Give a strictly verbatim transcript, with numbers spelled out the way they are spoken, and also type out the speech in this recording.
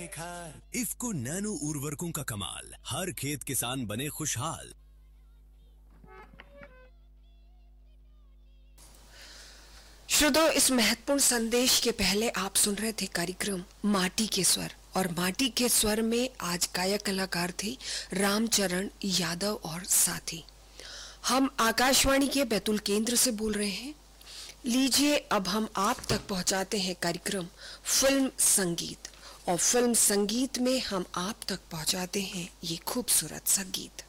निखार। इफ्को नैनो उर्वरकों का कमाल, हर खेत किसान बने खुशहाल। श्रोताओ, इस महत्वपूर्ण संदेश के पहले आप सुन रहे थे कार्यक्रम माटी के स्वर, और माटी के स्वर में आज गायक कलाकार थे रामचरण यादव और साथी। हम आकाशवाणी के बैतूल केंद्र से बोल रहे हैं। लीजिए अब हम आप तक पहुंचाते हैं कार्यक्रम फिल्म संगीत, और फिल्म संगीत में हम आप तक पहुंचाते हैं ये खूबसूरत सा गीत।